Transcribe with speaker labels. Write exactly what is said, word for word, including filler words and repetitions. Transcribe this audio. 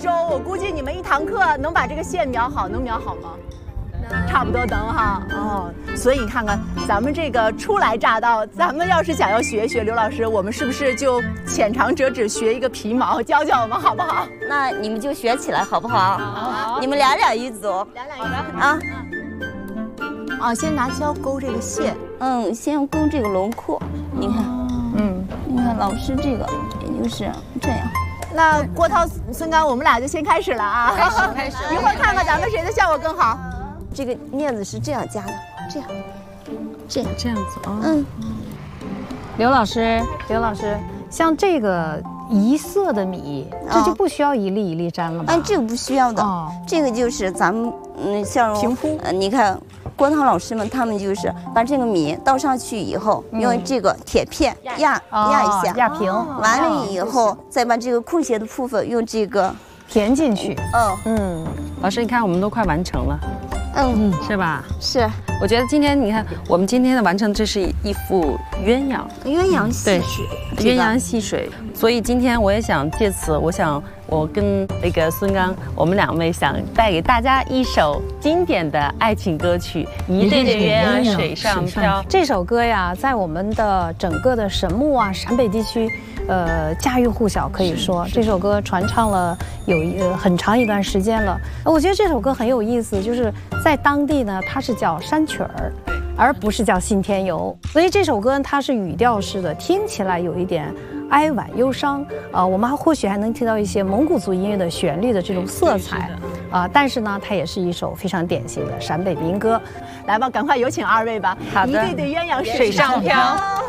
Speaker 1: 周，我估计你们一堂课能把这个线描好，能描好吗？差不多能哈。哦，所以你看看咱们这个初来乍到，咱们要是想要学学刘老师，我们是不是就浅尝辄止学一个皮毛，教教我们好不好？
Speaker 2: 那你们就学起来好不好？好，你们俩俩一组，
Speaker 1: 俩俩一组
Speaker 2: 啊。
Speaker 1: 啊，先拿胶勾这个线。
Speaker 2: 嗯，先勾这个轮廓。你看，嗯，你看老师这个也就是这样。
Speaker 1: 那郭涛、孙刚，我们俩就先开始了啊！
Speaker 3: 开始，开始。
Speaker 1: 一会儿看看咱们谁的效果更好。
Speaker 2: 这个镊子是这样夹的，这样，这样，
Speaker 3: 这样子啊。
Speaker 2: 嗯。
Speaker 4: 刘老师，刘老师，像这个一色的米，这就不需要一粒一粒粘了吧？
Speaker 2: 嗯，这个不需要的。哦，这个就是咱们嗯，像
Speaker 1: 平铺。
Speaker 2: 呃，你看。郭涛老师们，他们就是把这个米倒上去以后，用这个铁片压压一下，
Speaker 4: 压平，
Speaker 2: 完了以后再把这个空闲的部分用这个
Speaker 4: 填进去。
Speaker 2: 嗯
Speaker 3: 嗯，老师，你看我们都快完成了，
Speaker 2: 嗯，
Speaker 3: 是吧？
Speaker 2: 是。
Speaker 3: 我觉得今天你看，我们今天的完成，这是一幅鸳鸯，
Speaker 2: 鸳鸯戏水，
Speaker 3: 鸳鸯戏水。所以今天我也想借此，我想我跟那个孙刚，我们两位想带给大家一首经典的爱情歌曲《一对对鸳鸯水上漂》。
Speaker 4: 这首歌呀，在我们的整个的神木啊、陕北地区，呃，家喻户晓，可以说这首歌传唱了有一呃很长一段时间了。我觉得这首歌很有意思，就是在当地呢，它是叫山曲儿，而不是叫信天游。所以这首歌它是语调式的，听起来有一点哀婉忧伤啊、呃，我们或许还能听到一些蒙古族音乐的旋律的这种色彩啊、呃，但是呢，它也是一首非常典型的陕北民歌。
Speaker 1: 来吧，赶快有请二位吧。
Speaker 3: 好的，
Speaker 1: 一对对鸳鸯
Speaker 3: 水上漂。